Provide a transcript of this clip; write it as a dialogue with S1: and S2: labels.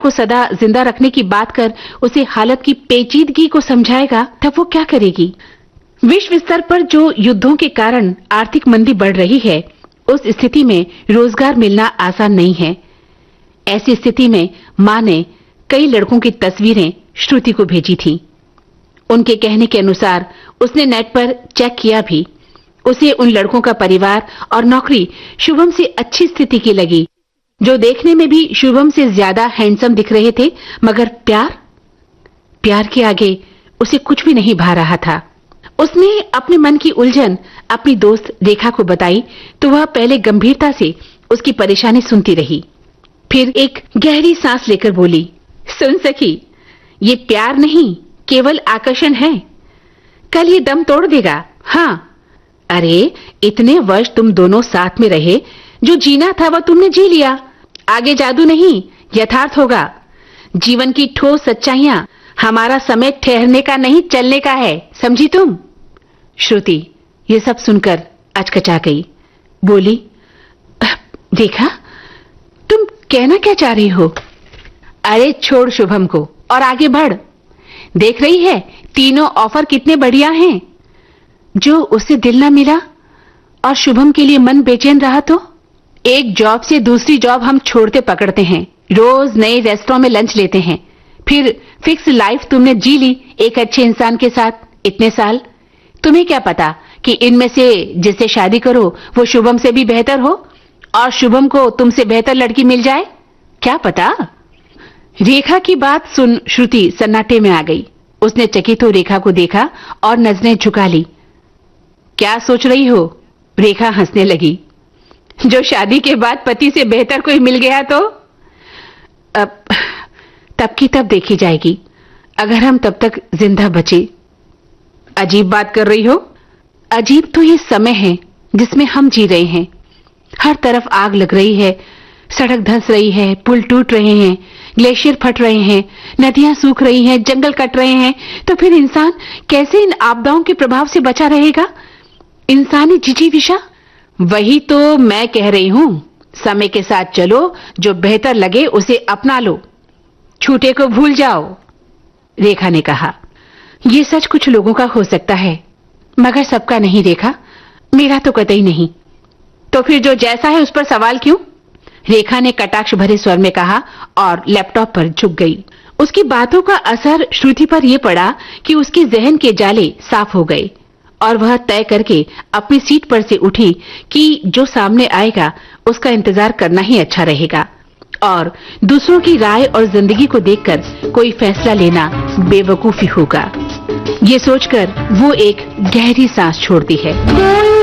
S1: को सदा जिंदा रखने की बात कर उसे हालत की पेचीदगी को समझाएगा, तब वो क्या करेगी? विश्व स्तर पर जो युद्धों के कारण आर्थिक मंदी बढ़ रही है, उस स्थिति में रोजगार मिलना आसान नहीं है। ऐसी स्थिति में मां ने कई लड़कों की तस्वीरें श्रुति को भेजी थी। उनके कहने के अनुसार उसने नेट पर चेक किया भी। उसे उन लड़कों का परिवार और नौकरी शुभम से अच्छी स्थिति की लगी, जो देखने में भी शुभम से ज्यादा हैंडसम दिख रहे थे, मगर प्यार के आगे उसे कुछ भी नहीं भा रहा था। उसने अपने मन की उलझन अपनी दोस्त रेखा को बताई तो वह पहले गंभीरता से उसकी परेशानी सुनती रही, फिर एक गहरी सांस लेकर बोली, सुन सखी, ये प्यार नहीं, केवल आकर्षण है। कल ये दम तोड़ देगा। हाँ, अरे इतने वर्ष तुम दोनों साथ में रहे, जो जीना था वह तुमने जी लिया। आगे जादू नहीं, यथार्थ होगा। जीवन की ठोस सच्चाइयां, हमारा समय ठहरने का नहीं, चलने का है, समझी तुम? श्रुति ये सब सुनकर अचकचा गई। बोली, देखा, तुम कहना क्या चाह रही हो? अरे छोड़ शुभम को और आगे बढ़। देख रही है तीनों ऑफर कितने बढ़िया हैं। जो उससे दिल ना मिला और शुभम के लिए मन बेचैन रहा तो एक जॉब से दूसरी जॉब हम छोड़ते पकड़ते हैं, रोज नए रेस्टोरेंट में लंच लेते हैं, फिर फिक्स लाइफ तुमने जी ली एक अच्छे इंसान के साथ इतने साल। तुम्हें क्या पता कि इनमें से जिससे शादी करो वो शुभम से भी बेहतर हो और शुभम को तुमसे बेहतर लड़की मिल जाए, क्या पता? रेखा की बात सुन श्रुति सन्नाटे में आ गई। उसने चकित हो रेखा को देखा और नजरें झुका ली। क्या सोच रही हो? रेखा हंसने लगी। जो शादी के बाद पति से बेहतर कोई मिल गया तो अब तब की तब देखी जाएगी, अगर हम तब तक जिंदा बचे। अजीब बात कर रही हो। अजीब तो ये समय है जिसमें हम जी रहे हैं। हर तरफ आग लग रही है, सड़क धंस रही है, पुल टूट रहे हैं, ग्लेशियर फट रहे हैं, नदियां सूख रही हैं, जंगल कट रहे हैं। तो फिर इंसान कैसे इन आपदाओं के प्रभाव से बचा रहेगा? इंसानी जिजीविषा। वही तो मैं कह रही हूं, समय के साथ चलो, जो बेहतर लगे उसे अपना लो, छूटे को भूल जाओ। रेखा ने कहा, ये सच कुछ लोगों का हो सकता है, मगर सबका नहीं रेखा, मेरा तो कतई नहीं। तो फिर जो जैसा है उस पर सवाल क्यों? रेखा ने कटाक्ष भरे स्वर में कहा और लैपटॉप पर झुक गई। उसकी बातों का असर श्रुति पर यह पड़ा कि उसके जहन के जाले साफ हो गए और वह तय करके अपनी सीट पर से उठी कि जो सामने आएगा उसका इंतजार करना ही अच्छा रहेगा और दूसरों की राय और जिंदगी को देखकर कोई फैसला लेना बेवकूफी होगा। ये सोचकर वो एक गहरी सांस छोड़ती है।